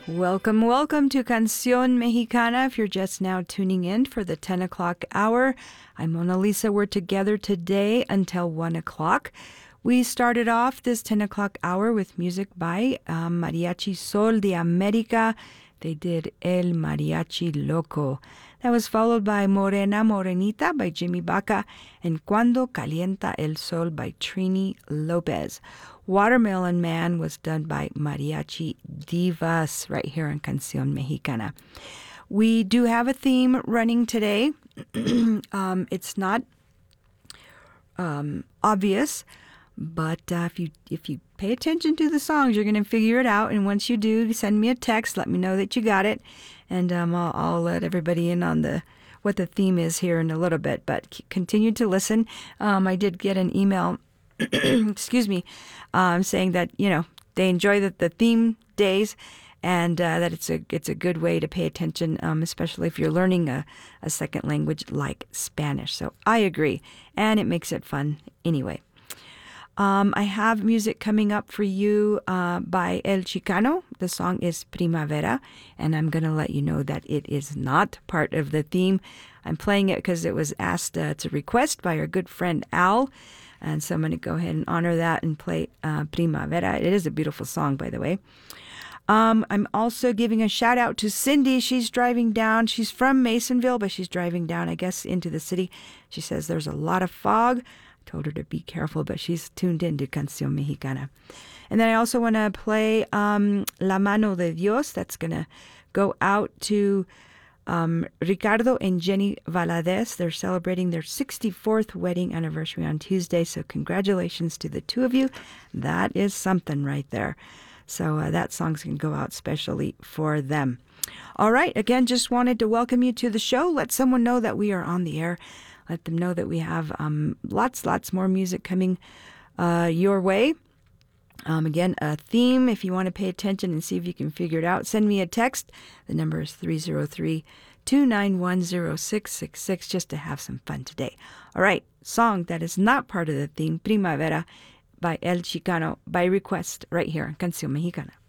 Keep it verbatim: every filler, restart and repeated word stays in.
Welcome, welcome to Canción Mexicana. If you're just now tuning in for the ten o'clock hour, I'm Mona Lisa. We're together today until one o'clock. We started off this ten o'clock hour with music by um, Mariachi Sol de America. They did El Mariachi Loco. That was followed by Morena Morenita by Jimmy Baca and Cuando Calienta el Sol by Trini Lopez. Watermelon Man was done by Mariachi Divas right here on Canción Mexicana. We do have a theme running today. um, it's not um, obvious, but uh, if you if you pay attention to the songs, you're going to figure it out. And once you do, send me a text. Let me know that you got it, and um, I'll, I'll let everybody in on the what the theme is here in a little bit. But continue to listen. Um, I did get an email. excuse me, um, saying that, you know, they enjoy the, the theme days and uh, that it's a it's a good way to pay attention, um, especially if you're learning a, a second language like Spanish. So I agree, and it makes it fun anyway. Um, I have music coming up for you uh, by El Chicano. The song is Primavera, and I'm going to let you know that it is not part of the theme. I'm playing it because it was asked, uh, it's a request by our good friend Al. And so I'm going to go ahead and honor that and play uh, Primavera. It is a beautiful song, by the way. Um, I'm also giving a shout out to Cindy. She's driving down. She's from Masonville, but she's driving down, I guess, into the city. She says there's a lot of fog. I told her to be careful, but she's tuned in to Canción Mexicana. And then I also want to play um, La Mano de Dios. That's going to go out to Um, Ricardo and Jenny Valadez. They're celebrating their sixty-fourth wedding anniversary on Tuesday, so congratulations to the two of you. That is something right there. So uh, that song's going to go out specially for them. All right, again, just wanted to welcome you to the show. Let someone know that we are on the air. Let them know that we have um, lots, lots more music coming uh, your way. Um, again, a theme, if you want to pay attention and see if you can figure it out, send me a text. The number is three oh three, two nine one, oh six six six just to have some fun today. All right, song that is not part of the theme, Primavera by El Chicano, by request right here on Canción Mexicana.